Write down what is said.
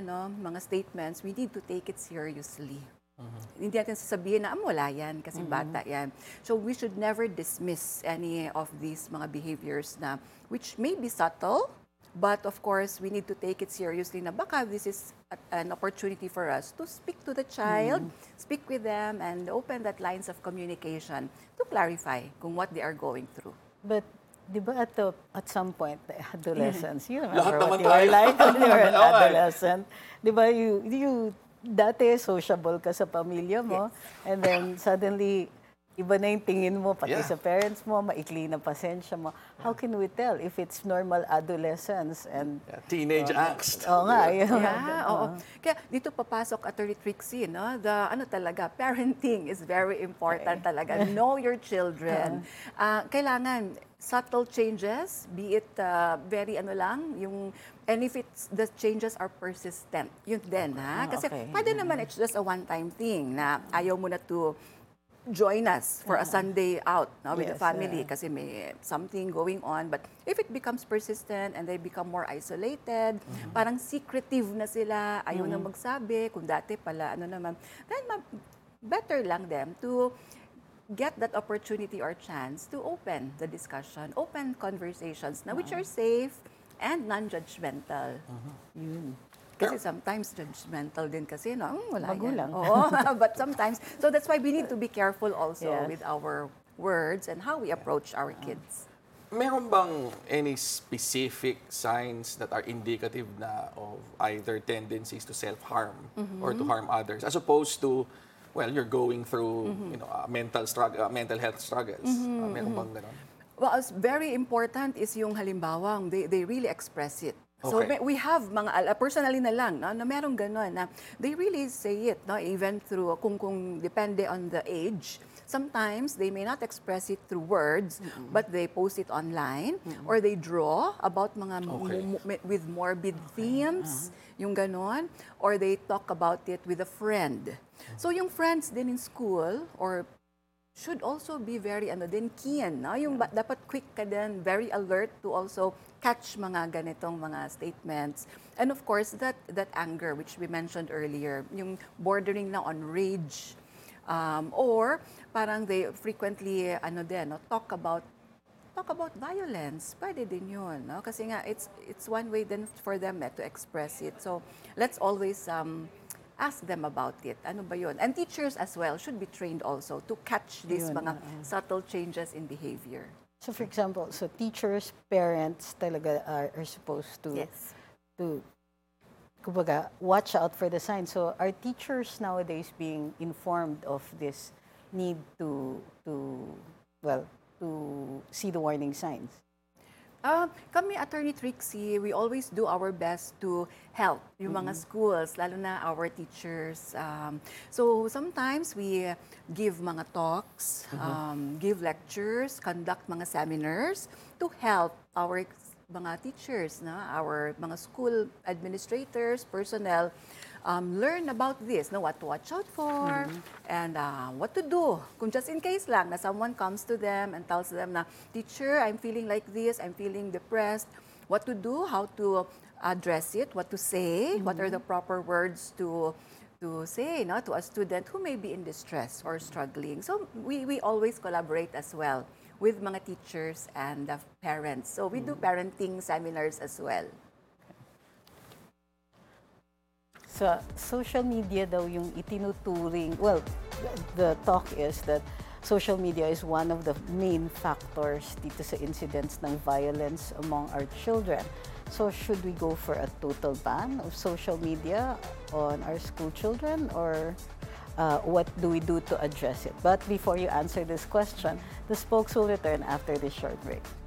mga statements, we need to take it seriously. Hindi natin sasabihin na wala yan kasi bata yan. So we should never dismiss any of these mga behaviors na which may be subtle, but of course we need to take it seriously na baka this is an opportunity for us to speak to the child, speak with them, and open that lines of communication to clarify kung what they are going through. But di ba at some point, the adolescence, you Lahat remember what naman you were tayo. like when you were an Oo, adolescent. Di ba, you dati sociable ka sa pamilya mo, and then suddenly, iba na yung tingin mo, pati sa parents mo, maikli na pasensya mo. How can we tell if it's normal adolescence and... Teenage angst. Oo nga. Oo. Kaya dito papasok, Attorney Trixie, no? Talaga, parenting is very important talaga. Know your children. Kailangan subtle changes, be it very and if the changes are persistent, yun din, ha? Kasi pwede naman it's just a one-time thing na ayaw mo na to join us for a Sunday out with the family kasi may something going on. But if it becomes persistent and they become more isolated, parang secretive na sila, ayaw na magsabi, kung dati pala, then better lang them to get that opportunity or chance to open the discussion, open conversations na which are safe and non-judgmental. Yun. Kasi sometimes judgmental din kasi, wala Magulang. yan. Oo, but sometimes, so that's why we need to be careful also with our words and how we approach our kids. Meron bang any specific signs that are indicative na of either tendencies to self-harm or to harm others as opposed to, well, you're going through mental health struggles? Meron bang ganon? Well, very important is yung halimbawa, they really express it. So we have personally na lang na merong gano'n na they really say it, even through kung depende on the age. Sometimes they may not express it through words, but they post it online or they draw about mga with morbid themes, yung gano'n, or they talk about it with a friend. So yung friends din in school or should also be very keen, yung dapat quick ka din, very alert to also catch mga ganitong mga statements. And of course, that anger which we mentioned earlier, yung bordering na on rage, or parang they frequently talk about violence. Pwede din yun, no? Kasi nga it's one way then for them to express it. So let's always ask them about it. Ano ba yun? And teachers as well should be trained also to catch these mga subtle changes in behavior. So for example, teachers, parents talaga are supposed to kumbaga, watch out for the signs. So are teachers nowadays being informed of this need to see the warning signs? Kami, Attorney Trixie, we always do our best to help yung mga schools, lalo na our teachers. So sometimes we give mga talks, give lectures, conduct mga seminars to help our mga teachers, our mga school administrators, personnel, learn about this, what to watch out for, and what to do. Kung just in case lang na someone comes to them and tells them na, teacher, I'm feeling like this, I'm feeling depressed, what to do, how to address it, what to say, what are the proper words to say to a student who may be in distress or struggling. So we always collaborate as well with mga teachers and parents. So we do parenting seminars as well. Sa social media daw yung itinuturing, well, the talk is that social media is one of the main factors dito sa incidents ng violence among our children. So should we go for a total ban of social media on our school children, or what do we do to address it? But before you answer this question, the spokes will return after this short break.